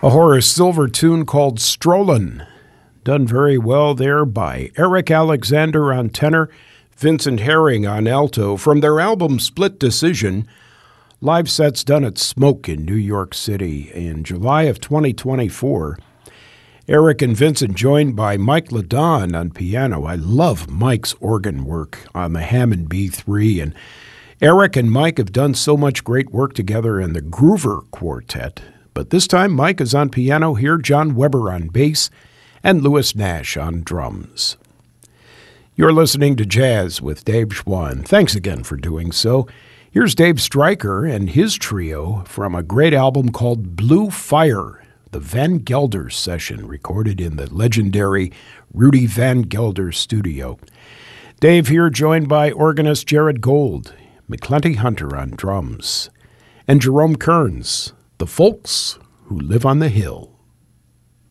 A Horace Silver tune called Strollin', done very well there by Eric Alexander on tenor, Vincent Herring on alto, from their album Split Decision. Live sets done at Smoke in New York City in July of 2024. Eric and Vincent joined by Mike Ladon on piano. I love Mike's organ work on the Hammond B3, and Eric and Mike have done so much great work together in the Groover Quartet. But this time, Mike is on piano here, John Weber on bass, and Louis Nash on drums. You're listening to Jazz with Dave Schwann. Thanks again for doing so. Here's Dave Stryker and his trio from a great album called Blue Fire, the Van Gelder session, recorded in the legendary Rudy Van Gelder studio. Dave here joined by organist Jared Gold, McClenty Hunter on drums, and Jerome Kearns, the folks who live on the hill.